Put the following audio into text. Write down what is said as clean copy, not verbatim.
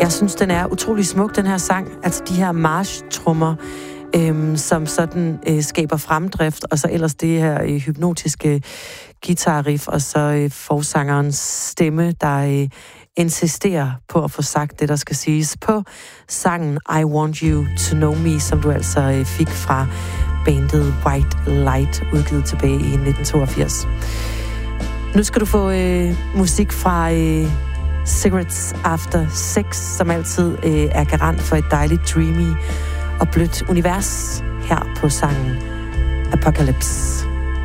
Jeg synes, den er utrolig smuk, den her sang. Altså de her marchtrummer, som sådan skaber fremdrift, og så ellers det her hypnotiske guitarriff, og så forsangerens stemme, der insisterer på at få sagt det, der skal siges på sangen I Want You To Know Me, som du altså fik fra bandet White Light, udgivet tilbage i 1982. Nu skal du få musik fra Cigarettes After Sex, som altid er garant for et dejligt, dreamy og blødt univers her på sangen Apocalypse.